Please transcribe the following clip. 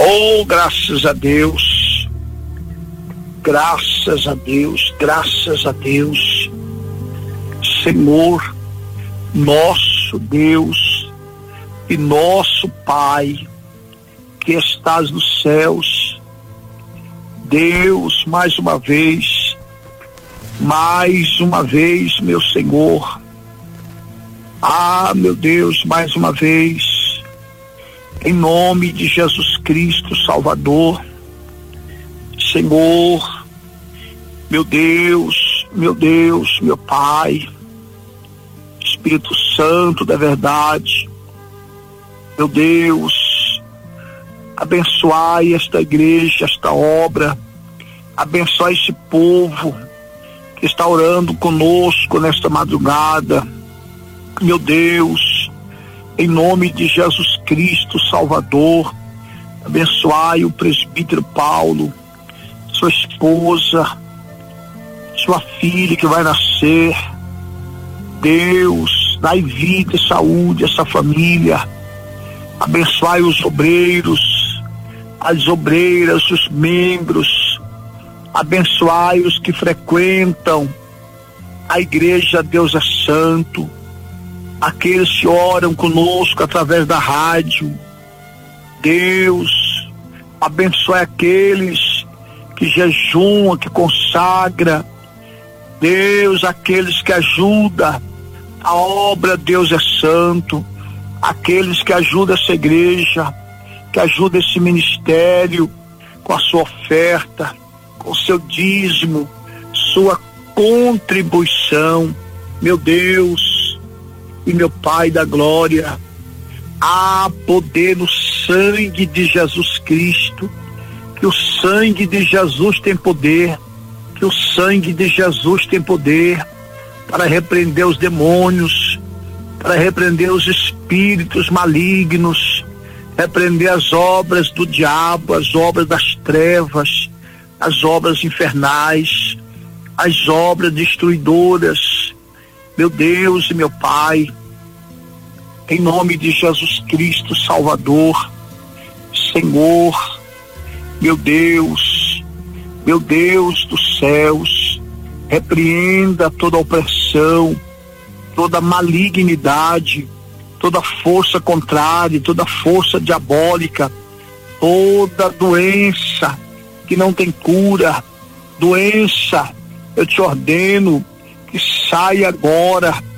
Oh, graças a Deus, graças a Deus, graças a Deus. Senhor, nosso Deus e nosso Pai, que estás nos céus, Deus, mais uma vez, meu Senhor, meu Deus, mais uma vez, em nome de Jesus Cristo, Salvador, Senhor, meu Deus, meu Pai, Espírito Santo da verdade, meu Deus, abençoai esta igreja, esta obra, abençoai esse povo que está orando conosco nesta madrugada, meu Deus, em nome de Jesus Cristo, Salvador, abençoai o presbítero Paulo, sua esposa, sua filha que vai nascer. Deus, dai vida e saúde a essa família. Abençoai os obreiros, as obreiras, os membros. Abençoai os que frequentam a igreja Deus é Santo. Aqueles que oram conosco através da rádio. Deus, abençoe aqueles que jejuam, que consagra. Deus, aqueles que ajudam a obra Deus é Santo. Aqueles que ajudam essa igreja, que ajudam esse ministério com a sua oferta, com o seu dízimo, sua contribuição. Meu Deus e meu Pai da glória, há poder no sangue de Jesus Cristo, que o sangue de Jesus tem poder, que o sangue de Jesus tem poder para repreender os demônios, para repreender os espíritos malignos, repreender as obras do diabo, as obras das trevas, as obras infernais, as obras destruidoras. Meu Deus e meu Pai, em nome de Jesus Cristo, Salvador, Senhor, meu Deus dos céus, repreenda toda opressão, toda malignidade, toda força contrária, toda força diabólica, toda doença que não tem cura, doença, eu te ordeno que saia agora